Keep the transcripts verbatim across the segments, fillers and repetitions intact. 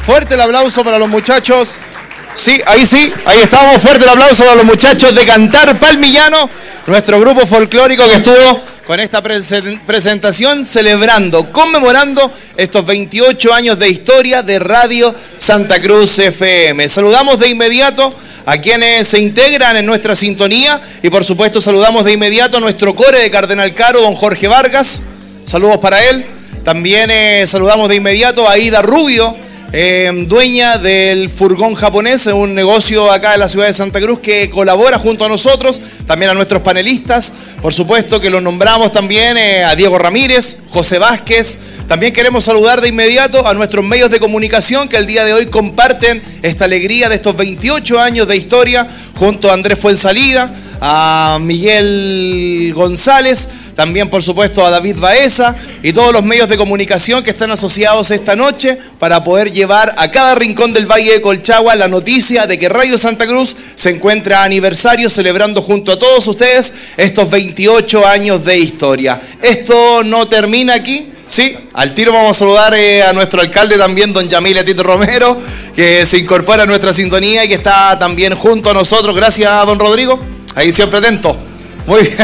Fuerte el aplauso para los muchachos. Sí, ahí sí, ahí estamos. Fuerte el aplauso para los muchachos de Cantar Palmillano, nuestro grupo folclórico que estuvo con esta presentación celebrando, conmemorando estos veintiocho años de historia de Radio Santa Cruz F M. Saludamos de inmediato a quienes se integran en nuestra sintonía y por supuesto saludamos de inmediato a nuestro core de Cardenal Caro, don Jorge Vargas. Saludos para él. También eh, saludamos de inmediato a Ida Rubio, eh, dueña del Furgón Japonés, un negocio acá en la ciudad de Santa Cruz que colabora junto a nosotros. También a nuestros panelistas, por supuesto que los nombramos también, eh, a Diego Ramírez, José Vázquez. También queremos saludar de inmediato a nuestros medios de comunicación que el día de hoy comparten esta alegría de estos veintiocho años de historia junto a Andrés Fuensalida, a Miguel González, también por supuesto a David Baeza y todos los medios de comunicación que están asociados esta noche para poder llevar a cada rincón del Valle de Colchagua la noticia de que Radio Santa Cruz se encuentra a aniversario celebrando junto a todos ustedes estos veintiocho años de historia. Esto no termina aquí. Sí, al tiro vamos a saludar eh, a nuestro alcalde también, don Yamil Etit Romero, que se incorpora a nuestra sintonía y que está también junto a nosotros. Gracias, don Rodrigo. Ahí siempre atento. Muy bien.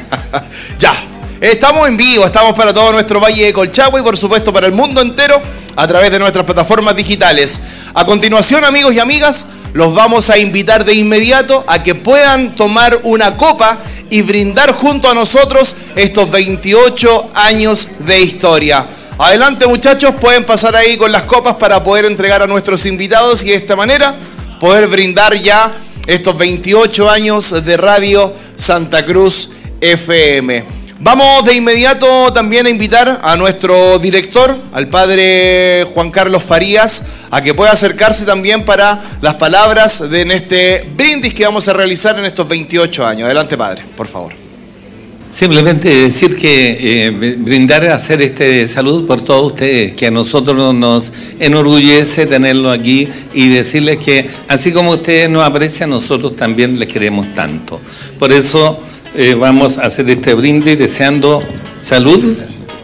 Ya, estamos en vivo, estamos para todo nuestro Valle de Colchagua y por supuesto para el mundo entero a través de nuestras plataformas digitales. A continuación, amigos y amigas, los vamos a invitar de inmediato a que puedan tomar una copa y brindar junto a nosotros estos veintiocho años de historia. Adelante, muchachos, pueden pasar ahí con las copas para poder entregar a nuestros invitados y de esta manera poder brindar ya estos veintiocho años de Radio Santa Cruz F M. Vamos de inmediato también a invitar a nuestro director, al padre Juan Carlos Farías, a que pueda acercarse también para las palabras de en este brindis que vamos a realizar en estos veintiocho años. Adelante, padre, por favor. Simplemente decir que eh, brindar, hacer este saludo por todos ustedes, que a nosotros nos enorgullece tenerlo aquí y decirles que así como ustedes nos aprecian, nosotros también les queremos tanto. Por eso eh, vamos a hacer este brindis deseando salud,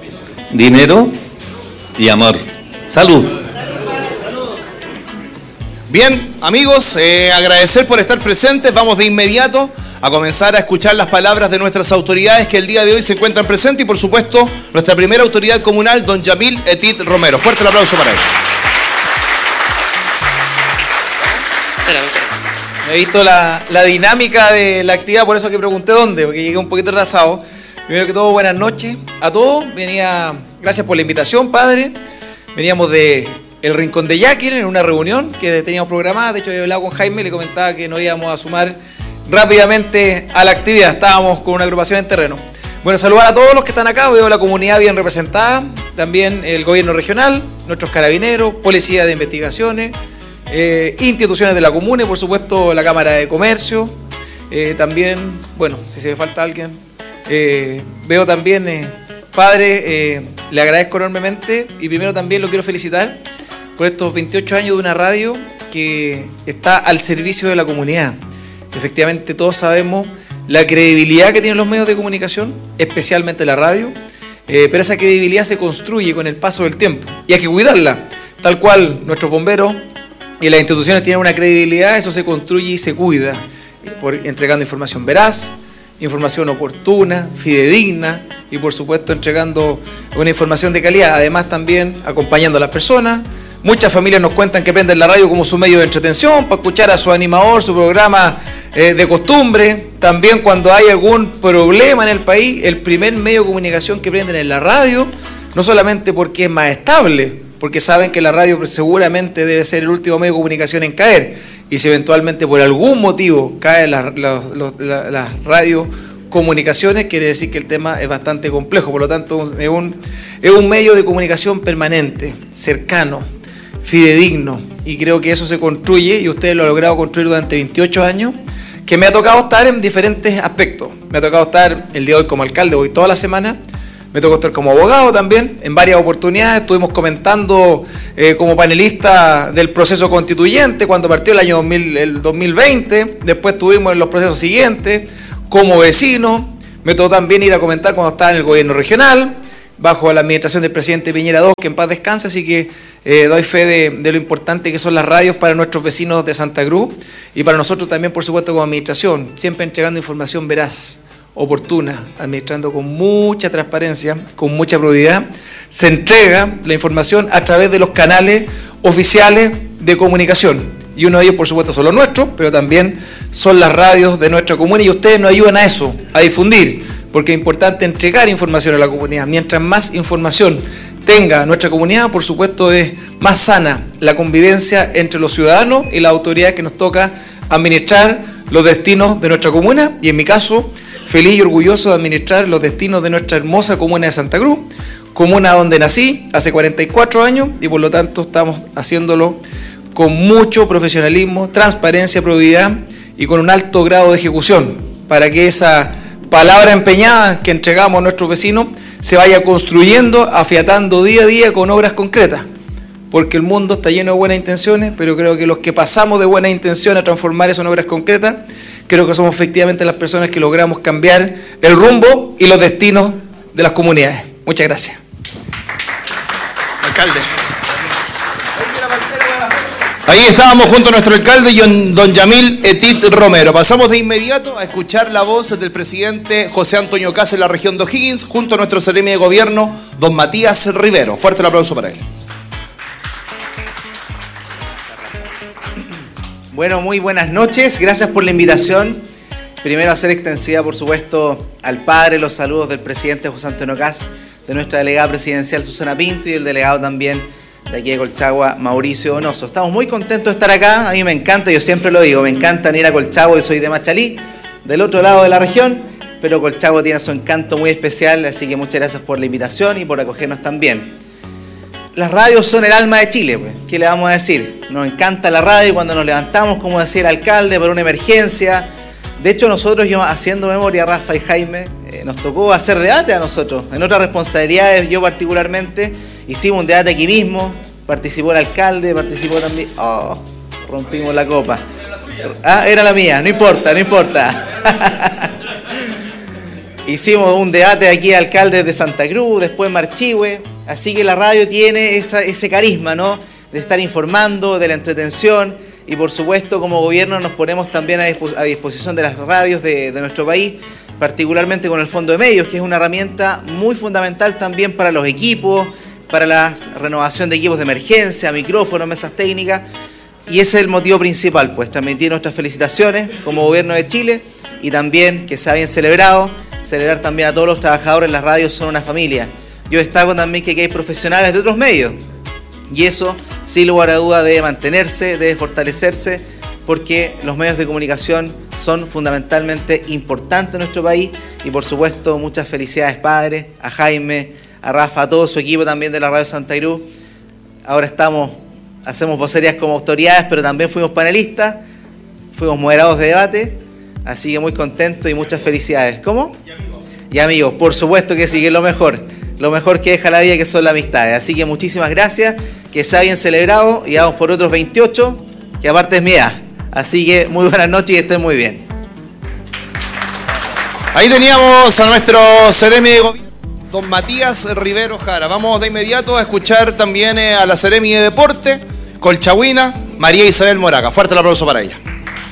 dinero y amor. Salud. Bien, amigos, eh, agradecer por estar presentes. Vamos de inmediato a comenzar a escuchar las palabras de nuestras autoridades que el día de hoy se encuentran presentes y por supuesto nuestra primera autoridad comunal, don Yamil Etit Romero. Fuerte el aplauso para él. He visto la, la dinámica de la actividad, por eso que pregunté dónde, porque llegué un poquito atrasado. Primero que todo, buenas noches a todos. Venía, gracias por la invitación, padre. Veníamos de el Rincón de Yaquil en una reunión que teníamos programada. De hecho, yo hablaba con Jaime, le comentaba que nos íbamos a sumar rápidamente a la actividad. Estábamos con una agrupación en terreno. Bueno, saludar a todos los que están acá. Veo la comunidad bien representada. También el gobierno regional, nuestros carabineros, policía de investigaciones, eh, instituciones de la comuna y por supuesto la Cámara de Comercio. Eh, también, bueno, si se me falta alguien, eh, veo también, eh, padre, eh, le agradezco enormemente y primero también lo quiero felicitar por estos veintiocho años de una radio que está al servicio de la comunidad. Efectivamente, todos sabemos la credibilidad que tienen los medios de comunicación, especialmente la radio, eh, pero esa credibilidad se construye con el paso del tiempo y hay que cuidarla. Tal cual nuestros bomberos y las instituciones tienen una credibilidad, eso se construye y se cuida, por, entregando información veraz, información oportuna, fidedigna y por supuesto entregando una información de calidad, además también acompañando a las personas. Muchas familias nos cuentan que prenden la radio como su medio de entretención, para escuchar a su animador, su programa eh, de costumbre. También cuando hay algún problema en el país, el primer medio de comunicación que prenden es la radio, no solamente porque es más estable, porque saben que la radio seguramente debe ser el último medio de comunicación en caer, y si eventualmente por algún motivo caen las la, la, la, la radiocomunicaciones, quiere decir que el tema es bastante complejo. Por lo tanto, es un, es un medio de comunicación permanente, cercano, fidedigno, y creo que eso se construye y usted lo ha logrado construir durante veintiocho años, que me ha tocado estar en diferentes aspectos. Me ha tocado estar el día de hoy como alcalde, voy toda la semana, me tocó estar como abogado también en varias oportunidades. Estuvimos comentando eh, como panelista del proceso constituyente cuando partió el año dos mil, el dos mil veinte, después estuvimos en los procesos siguientes como vecino. Me tocó también ir a comentar cuando estaba en el gobierno regional. bajo la administración del presidente Piñera segundo, que en paz descanse, así que eh, doy fe de, de lo importante que son las radios para nuestros vecinos de Santa Cruz y para nosotros también, por supuesto, como administración, siempre entregando información veraz, oportuna, administrando con mucha transparencia, con mucha probidad. Se entrega la información a través de los canales oficiales de comunicación, y uno de ellos, por supuesto, son los nuestros, pero también son las radios de nuestra comuna, y ustedes nos ayudan a eso, a difundir, porque es importante entregar información a la comunidad. Mientras más información tenga nuestra comunidad, por supuesto, es más sana la convivencia entre los ciudadanos y las autoridades que nos toca administrar los destinos de nuestra comuna, y en mi caso, feliz y orgulloso de administrar los destinos de nuestra hermosa comuna de Santa Cruz, comuna donde nací hace cuarenta y cuatro años, y por lo tanto estamos haciéndolo con mucho profesionalismo, transparencia, probidad y con un alto grado de ejecución, para que esa palabra empeñada que entregamos a nuestros vecinos se vaya construyendo, afiatando día a día con obras concretas, porque el mundo está lleno de buenas intenciones, pero creo que los que pasamos de buenas intenciones a transformar eso en obras concretas, creo que somos efectivamente las personas que logramos cambiar el rumbo y los destinos de las comunidades. Muchas gracias. Alcalde. Ahí estábamos junto a nuestro alcalde, don Yamil Etit Romero. Pasamos de inmediato a escuchar la voz del presidente José Antonio Caz en la región de O'Higgins, junto a nuestro seremi de gobierno, don Matías Rivero. Fuerte el aplauso para él. Bueno, muy buenas noches, gracias por la invitación. Primero hacer extensiva, por supuesto, al padre los saludos del presidente José Antonio Caz, de nuestra delegada presidencial Susana Pinto y del delegado también de aquí de Colchagua, Mauricio Donoso. Estamos muy contentos de estar acá, a mí me encanta, yo siempre lo digo, me encanta ir a Colchagua, yo soy de Machalí, del otro lado de la región, pero Colchagua tiene su encanto muy especial, así que muchas gracias por la invitación y por acogernos también. Las radios son el alma de Chile, pues. ¿Qué le vamos a decir? Nos encanta la radio cuando nos levantamos, como decía el alcalde, por una emergencia. De hecho, nosotros, yo haciendo memoria, Rafa y Jaime, eh, nos tocó hacer debate a nosotros. En otras responsabilidades, yo particularmente, hicimos un debate aquí mismo, participó el alcalde, participó también... Oh, rompimos la copa. Ah, era la mía, no importa, no importa. Hicimos un debate aquí, alcaldes de Santa Cruz, después Marchihue. Así que la radio tiene esa, ese carisma, ¿no? De estar informando, de la entretención, y por supuesto como gobierno nos ponemos también a, dispo a disposición de las radios de, de nuestro país, particularmente con el Fondo de Medios, que es una herramienta muy fundamental también para los equipos, para la renovación de equipos de emergencia, micrófonos, mesas técnicas, y ese es el motivo principal, pues transmitir nuestras felicitaciones como gobierno de Chile, y también que sea bien celebrado, celebrar también a todos los trabajadores. Las radios son una familia. Yo destaco también que aquí hay profesionales de otros medios, y eso, sin lugar a duda, debe mantenerse, debe fortalecerse, porque los medios de comunicación son fundamentalmente importantes en nuestro país, y por supuesto muchas felicidades, padre, a Jaime, a Rafa, a todo su equipo también de la Radio Santa Cruz. Ahora estamos, hacemos vocerías como autoridades, pero también fuimos panelistas, fuimos moderados de debate, así que muy contentos y muchas felicidades. ¿Cómo? Y amigos. Y amigos, por supuesto que sí, que es lo mejor. Lo mejor que deja la vida, que son las amistades. Así que muchísimas gracias, que sea bien celebrado, y vamos por otros veintiocho, que aparte es mi edad. Así que muy buenas noches y estén muy bien. Ahí teníamos a nuestro seremi de gobierno, don Matías Rivero Jara. Vamos de inmediato a escuchar también a la seremi de deporte, colchagüina, María Isabel Moraga. Fuerte el aplauso para ella.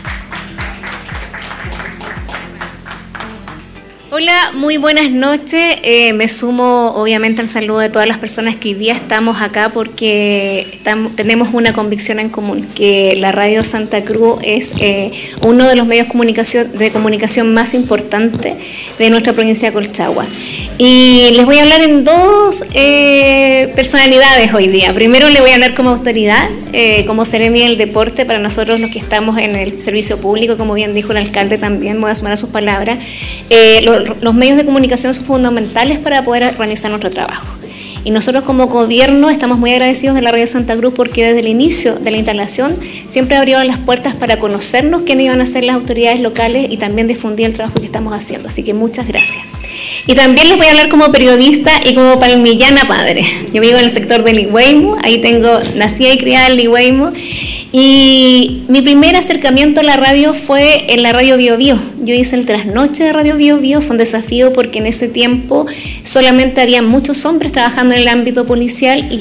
Hola, muy buenas noches. Eh, me sumo obviamente al saludo de todas las personas que hoy día estamos acá, porque estamos, tenemos una convicción en común, que la Radio Santa Cruz es eh, uno de los medios comunicación, de comunicación más importantes de nuestra provincia de Colchagua. Y les voy a hablar en dos eh, personalidades hoy día. Primero les voy a hablar como autoridad, eh, como seremi del deporte, para nosotros los que estamos en el servicio público, como bien dijo el alcalde también, me voy a sumar a sus palabras. Eh, lo, Los medios de comunicación son fundamentales para poder realizar nuestro trabajo. Y nosotros como gobierno estamos muy agradecidos de la Radio Santa Cruz, porque desde el inicio de la instalación siempre abrieron las puertas para conocernos quiénes iban a ser las autoridades locales y también difundir el trabajo que estamos haciendo. Así que muchas gracias. Y también les voy a hablar como periodista y como palmillana padre. Yo vivo en el sector de Ligüeymo, ahí tengo, nací y criada en Ligüeymo. Y mi primer acercamiento a la radio fue en la radio Bio Bio. Yo hice el trasnoche de radio Bio Bio, fue un desafío porque en ese tiempo solamente había muchos hombres trabajando en el ámbito policial y